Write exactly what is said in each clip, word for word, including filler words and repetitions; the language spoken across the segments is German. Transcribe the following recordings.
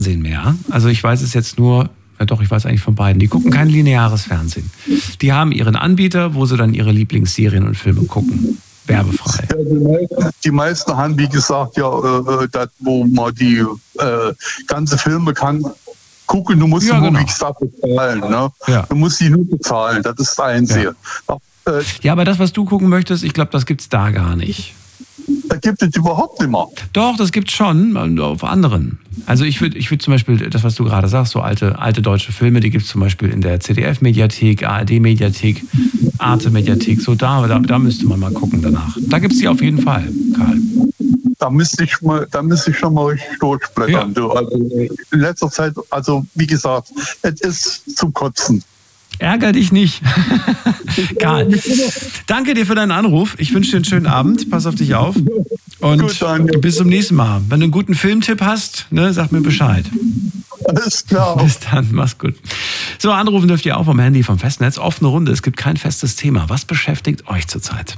Fernsehen mehr. Also ich weiß es jetzt nur, ja doch, ich weiß eigentlich von beiden. Die gucken kein lineares Fernsehen. Die haben ihren Anbieter, wo sie dann ihre Lieblingsserien und Filme gucken. Werbefrei. Ja, die, meisten, die meisten haben, wie gesagt, ja, äh, dat, wo man die äh, ganze Filme kann gucken, du musst ja, nur, genau. wie gesagt, bezahlen. Ne? Ja. Du musst die nur bezahlen, das ist das Einzige. Ja. Äh, ja, aber das, was du gucken möchtest, ich glaube, das gibt's da gar nicht. Das gibt es überhaupt nicht mehr. Doch, das gibt's schon, auf anderen. Also ich würde ich würd zum Beispiel, das, was du gerade sagst, so alte, alte deutsche Filme, die gibt's zum Beispiel in der Z D F-Mediathek, A R D-Mediathek, Arte-Mediathek, so da, da, da müsste man mal gucken danach. Da gibt's die auf jeden Fall, Karl. Da müsste ich mal, da müsste ich schon mal richtig durchblättern. Ja. Du. Also in letzter Zeit, also wie gesagt, es ist zum Kotzen. Ärger dich nicht. Karl, danke dir für deinen Anruf. Ich wünsche dir einen schönen Abend. Pass auf dich auf. Und Gut, bis zum nächsten Mal. Wenn du einen guten Filmtipp hast, ne, sag mir Bescheid. Alles klar. Bis dann, mach's gut. So, anrufen dürft ihr auch vom Handy, vom Festnetz. Offene Runde, es gibt kein festes Thema. Was beschäftigt euch zurzeit?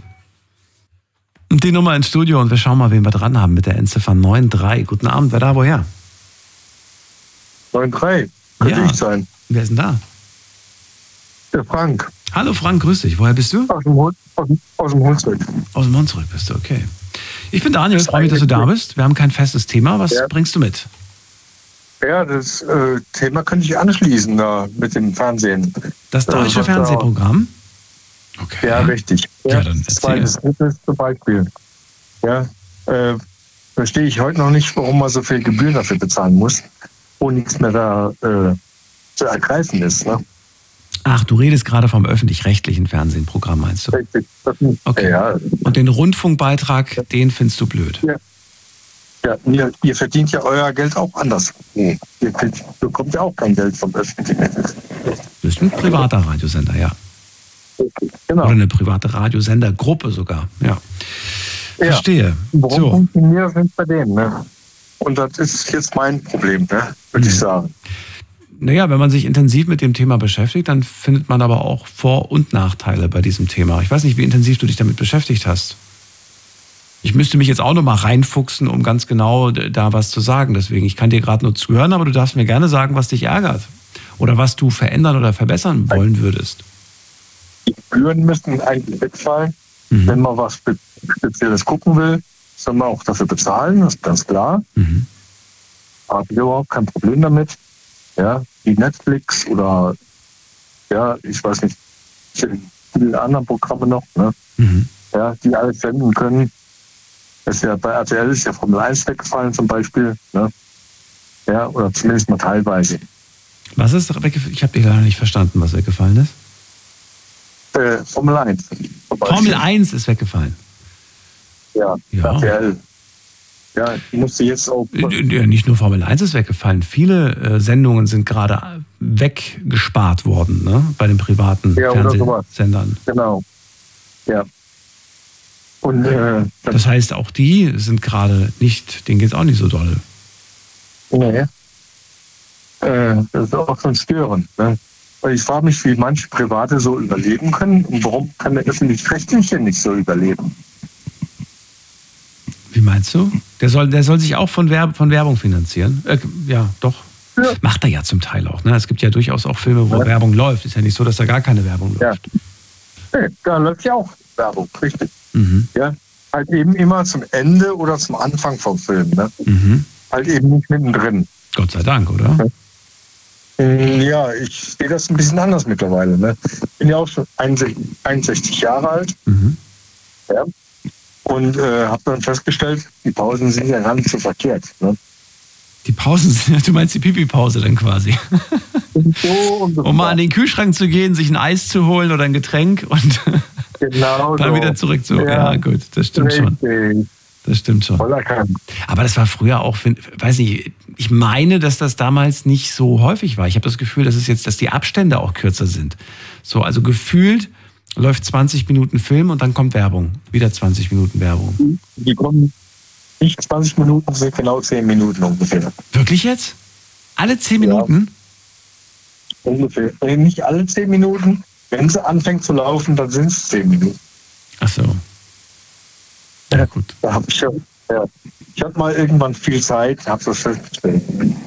Die Nummer ins Studio und wir schauen mal, wen wir dran haben mit der Endziffer neun drei. Guten Abend, wer da, woher? neun drei, könnte ja. ich sein. Wer ist denn da? Der Frank. Hallo Frank, grüß dich. Woher bist du? Aus dem, Hol- aus, dem- aus dem Hunsrück. Aus dem Hunsrück bist du, okay. Ich bin Daniel, freue mich, dass du da bist. Wir haben kein festes Thema. Was ja. bringst du mit? Ja, das äh, Thema könnte ich anschließen da mit dem Fernsehen. Das deutsche äh, Fernsehprogramm? Okay. Ja, richtig. Ja, Ja, dann das erzähl. zweite, dritte zum Beispiel. Ja, äh, verstehe ich heute noch nicht, warum man so viel Gebühren dafür bezahlen muss, wo nichts mehr da äh, zu ergreifen ist. Ne? Ach, du redest gerade vom öffentlich-rechtlichen Fernsehprogramm, meinst du? Richtig. Okay. Ja. Und den Rundfunkbeitrag, den findest du blöd? Ja. Ja, ihr, ihr verdient ja euer Geld auch anders. Ihr bekommt ja auch kein Geld vom öffentlichen. Das ist ein privater Radiosender, ja. Genau. Oder eine private Radiosendergruppe sogar, ja. Verstehe. Ja. Warum so. funktioniert das bei denen? Ne? Und das ist jetzt mein Problem, ne? würde ich sagen. Naja, wenn man sich intensiv mit dem Thema beschäftigt, dann findet man aber auch Vor- und Nachteile bei diesem Thema. Ich weiß nicht, wie intensiv du dich damit beschäftigt hast. Ich müsste mich jetzt auch noch mal reinfuchsen, um ganz genau da was zu sagen. Deswegen, ich kann dir gerade nur zuhören, aber du darfst mir gerne sagen, was dich ärgert. Oder was du verändern oder verbessern wollen würdest. Die Gebühren müssten eigentlich wegfallen. Mhm. Wenn man was Spezielles gucken will, soll man auch dafür bezahlen, das ist ganz klar. Mhm. Habe ich überhaupt kein Problem damit. Ja, wie Netflix oder ja, ich weiß nicht, viele andere Programme noch, ne? Mhm. Ja, die alles senden können. Das ist ja, bei R T L ist ja Formel eins weggefallen zum Beispiel. Ne? Ja, oder zumindest mal teilweise. Was ist weggefallen? Ich habe dir leider nicht verstanden, was weggefallen ist. Äh, Formel eins. Formel eins ist weggefallen. Ja, ja. R T L. Ja, ich musste jetzt auch... Ja, nicht nur Formel eins ist weggefallen. Viele äh, Sendungen sind gerade weggespart worden, ne? Bei den privaten ja, Fernsehsendern. Genau. Ja. Und, äh, das heißt, auch die sind gerade nicht, denen geht es auch nicht so doll. Nee. Äh, das ist auch schon störend. Ne? Weil ich frage mich, wie manche Private so überleben können und warum kann der Öffentlich-Rechtliche nicht so überleben? Wie meinst du? Der soll, der soll sich auch von, Werb, von Werbung finanzieren? Äh, ja, doch. Ja. Macht er ja zum Teil auch. Ne? Es gibt ja durchaus auch Filme, wo ja. Werbung läuft. Ist ja nicht so, dass da gar keine Werbung ja. läuft. Nee, da läuft ja auch Werbung, richtig. Mhm. Ja, halt eben immer zum Ende oder zum Anfang vom Film. Ne? Mhm. Halt eben nicht mittendrin. Gott sei Dank, oder? Ja, ich sehe das ein bisschen anders mittlerweile. Ne? Bin ja auch schon einundsechzig Jahre alt. Mhm. Ja. Und äh, habe dann festgestellt, die Pausen sind ja gar nicht so verkehrt. Ne? Die Pausen sind, du meinst die Pipi-Pause dann quasi. So um mal an den Kühlschrank zu gehen, sich ein Eis zu holen oder ein Getränk und genau dann so. wieder zurück zu. Ja, ja gut, das stimmt Richtig. schon. Das stimmt schon. Voller Kann. Aber das war früher auch, weiß nicht, ich meine, dass das damals nicht so häufig war. Ich habe das Gefühl, dass es jetzt, dass die Abstände auch kürzer sind. So, also gefühlt läuft zwanzig Minuten Film und dann kommt Werbung. Wieder zwanzig Minuten Werbung. Die kommen nicht zwanzig Minuten, sind genau zehn Minuten ungefähr. Wirklich jetzt? Alle zehn Minuten? Ja, ungefähr. Nicht alle zehn Minuten. Wenn sie anfängt zu laufen, dann sind es zehn Minuten. Ach so. Ja, gut. Da hab ich schon, ja. Ich hatte mal irgendwann viel Zeit, habe das festgestellt.